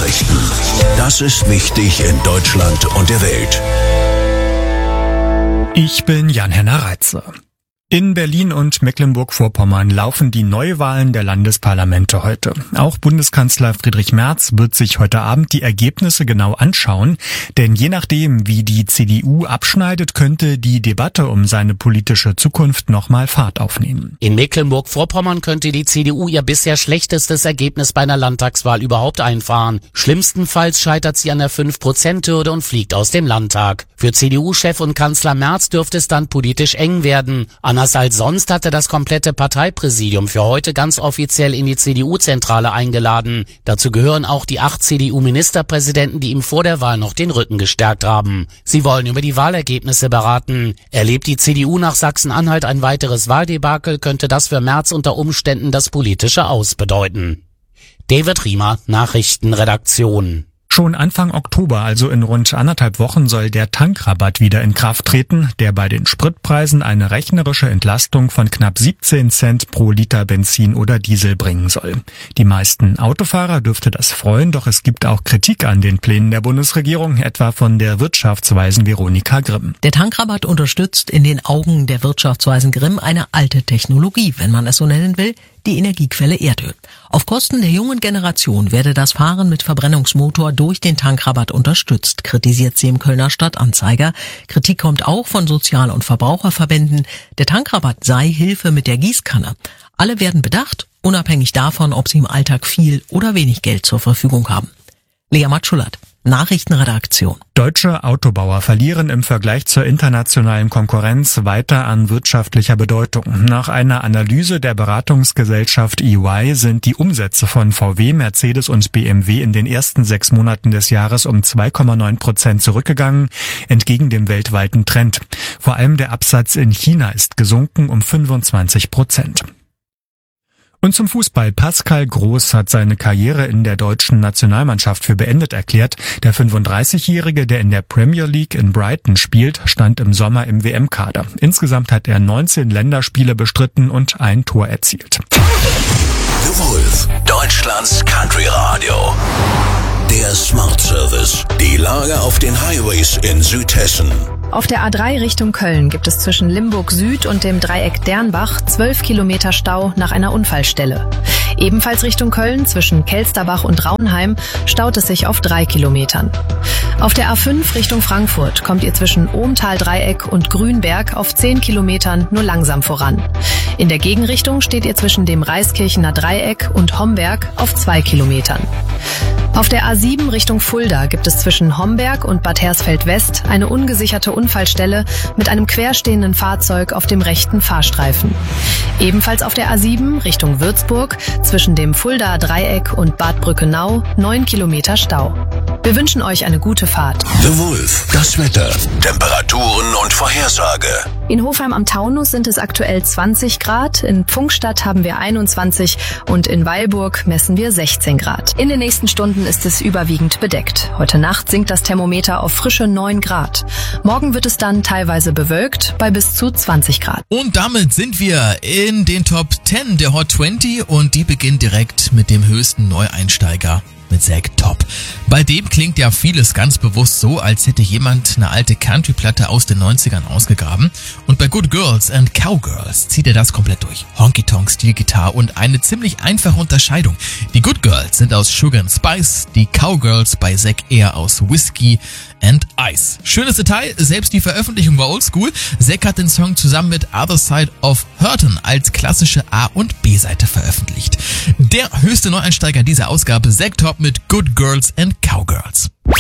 Nachrichten. Das ist wichtig in Deutschland und der Welt. Ich bin Jan-Henner Reitze. In Berlin und Mecklenburg-Vorpommern laufen die Neuwahlen der Landesparlamente heute. Auch Bundeskanzler Friedrich Merz wird sich heute Abend die Ergebnisse genau anschauen, denn je nachdem, wie die CDU abschneidet, könnte die Debatte um seine politische Zukunft nochmal Fahrt aufnehmen. In Mecklenburg-Vorpommern könnte die CDU ihr bisher schlechtestes Ergebnis bei einer Landtagswahl überhaupt einfahren. Schlimmstenfalls scheitert sie an der 5%-Hürde und fliegt aus dem Landtag. Für CDU-Chef und Kanzler Merz dürfte es dann politisch eng werden. Anders als sonst hatte das komplette Parteipräsidium für heute ganz offiziell in die CDU-Zentrale eingeladen. Dazu gehören auch die 8 CDU-Ministerpräsidenten, die ihm vor der Wahl noch den Rücken gestärkt haben. Sie wollen über die Wahlergebnisse beraten. Erlebt die CDU nach Sachsen-Anhalt ein weiteres Wahldebakel, könnte das für Merz unter Umständen das politische Aus bedeuten. David Riemer, Nachrichtenredaktion. Schon Anfang Oktober, also in rund 1,5 Wochen, soll der Tankrabatt wieder in Kraft treten, der bei den Spritpreisen eine rechnerische Entlastung von knapp 17 Cent pro Liter Benzin oder Diesel bringen soll. Die meisten Autofahrer dürfte das freuen, doch es gibt auch Kritik an den Plänen der Bundesregierung, etwa von der Wirtschaftsweisen Veronika Grimm. Der Tankrabatt unterstützt in den Augen der Wirtschaftsweisen Grimm eine alte Technologie, wenn man es so nennen will, die Energiequelle Erdöl. Auf Kosten der jungen Generation werde das Fahren mit Verbrennungsmotor durch den Tankrabatt unterstützt, kritisiert sie im Kölner Stadtanzeiger. Kritik kommt auch von Sozial- und Verbraucherverbänden. Der Tankrabatt sei Hilfe mit der Gießkanne. Alle werden bedacht, unabhängig davon, ob sie im Alltag viel oder wenig Geld zur Verfügung haben. Lea Matschulat, Nachrichtenredaktion. Deutsche Autobauer verlieren im Vergleich zur internationalen Konkurrenz weiter an wirtschaftlicher Bedeutung. Nach einer Analyse der Beratungsgesellschaft EY sind die Umsätze von VW, Mercedes und BMW in den ersten 6 Monaten des Jahres um 2,9% zurückgegangen, entgegen dem weltweiten Trend. Vor allem der Absatz in China ist gesunken um 25%. Und zum Fußball. Pascal Groß hat seine Karriere in der deutschen Nationalmannschaft für beendet erklärt. Der 35-Jährige, der in der Premier League in Brighton spielt, stand im Sommer im WM-Kader. Insgesamt hat er 19 Länderspiele bestritten und ein Tor erzielt. The Wolf, Deutschlands Country Radio. Der Smart Service. Die Lage auf den Highways in Südhessen. Auf der A3 Richtung Köln gibt es zwischen Limburg Süd und dem Dreieck Dernbach 12 Kilometer Stau nach einer Unfallstelle. Ebenfalls Richtung Köln zwischen Kelsterbach und Raunheim staut es sich auf 3 Kilometern. Auf der A5 Richtung Frankfurt kommt ihr zwischen Ohmtal-Dreieck und Grünberg auf 10 Kilometern nur langsam voran. In der Gegenrichtung steht ihr zwischen dem Reiskirchener Dreieck und Homberg auf 2 Kilometern. Auf der A7 Richtung Fulda gibt es zwischen Homberg und Bad Hersfeld-West eine ungesicherte Unfallstelle mit einem querstehenden Fahrzeug auf dem rechten Fahrstreifen. Ebenfalls auf der A7 Richtung Würzburg zwischen dem Fuldaer Dreieck und Bad Brückenau 9 Kilometer Stau. Wir wünschen euch eine gute Fahrt. The Wolf, das Wetter, Temperaturen und Vorhersage. In Hofheim am Taunus sind es aktuell 20 Grad, in Pfungstadt haben wir 21 und in Weilburg messen wir 16 Grad. In den nächsten Stunden ist es überwiegend bedeckt. Heute Nacht sinkt das Thermometer auf frische 9 Grad. Morgen wird es dann teilweise bewölkt bei bis zu 20 Grad. Und damit sind wir in den Top 10 der Hot 20 und die beginnt direkt mit dem höchsten Neueinsteiger. Mit Zack Top. Bei dem klingt ja vieles ganz bewusst so, als hätte jemand eine alte Country-Platte aus den 90ern ausgegraben. Und bei Good Girls and Cowgirls zieht er das komplett durch. Honky-Tonk, Stilgitarre und eine ziemlich einfache Unterscheidung. Die Good Girls sind aus Sugar and Spice, die Cowgirls bei Zack eher aus Whiskey and Ice. Schönes Detail, selbst die Veröffentlichung war oldschool. Zack hat den Song zusammen mit Other Side of Hurtin als klassische A- und B-Seite veröffentlicht. Der höchste Neueinsteiger dieser Ausgabe, Zack Top mit Good Girls and Cowgirls.